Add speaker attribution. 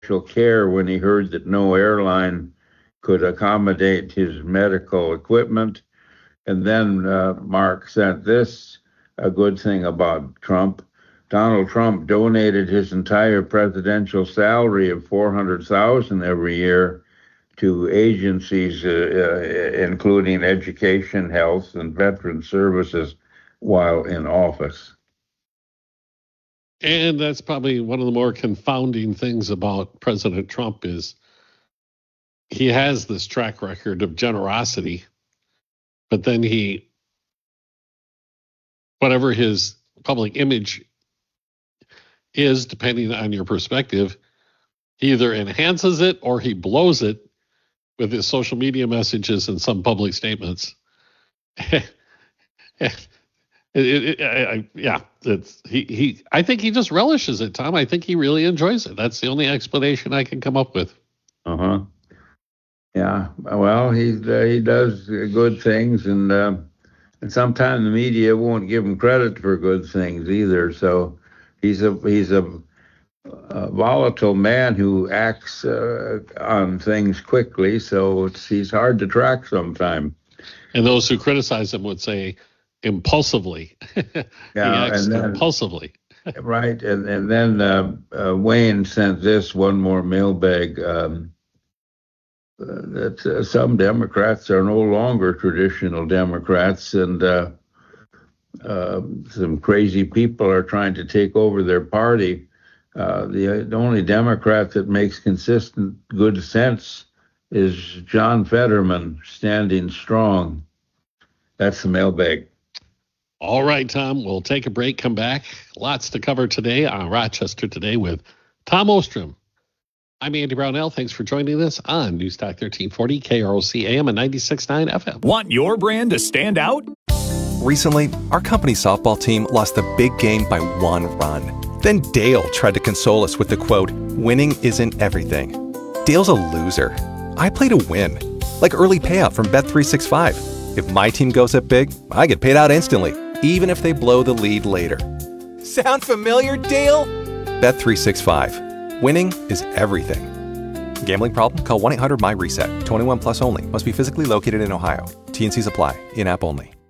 Speaker 1: care when he heard that no airline could accommodate his medical equipment. And then Mark sent this, a good thing about Trump. Donald Trump donated his entire presidential salary of $400,000 every year to agencies, including education, health, and veteran services while in office.
Speaker 2: And that's probably one of the more confounding things about President Trump is he has this track record of generosity, but then whatever his public image is, depending on your perspective, he either enhances it or he blows it with his social media messages and some public statements. I think he just relishes it, Tom. I think he really enjoys it. That's the only explanation I can come up with.
Speaker 1: Yeah. Well, he does good things, and sometimes the media won't give him credit for good things either. So he's a volatile man who acts on things quickly. So he's hard to track sometimes.
Speaker 2: And those who criticize him would say impulsively.
Speaker 1: Yeah,
Speaker 2: he acts impulsively.
Speaker 1: Right. And then Wayne sent this one more mailbag. That some Democrats are no longer traditional Democrats, and some crazy people are trying to take over their party. The only Democrat that makes consistent good sense is John Fetterman, standing strong. That's the mailbag.
Speaker 2: All right, Tom, we'll take a break, come back. Lots to cover today on Rochester Today with Tom Ostrom. I'm Andy Brownell. Thanks for joining us on News Talk 1340, KROC AM and 96.9 FM.
Speaker 3: Want your brand to stand out?
Speaker 4: Recently, our company softball team lost the big game by 1 run. Then Dale tried to console us with the quote, "Winning isn't everything." Dale's a loser. I play to win. Like early payout from Bet365. If my team goes up big, I get paid out instantly, even if they blow the lead later.
Speaker 5: Sound familiar, Dale?
Speaker 4: Bet365. Winning is everything. Gambling problem? Call 1-800-MY-RESET. 21 plus only. Must be physically located in Ohio. T&Cs apply. In-app only.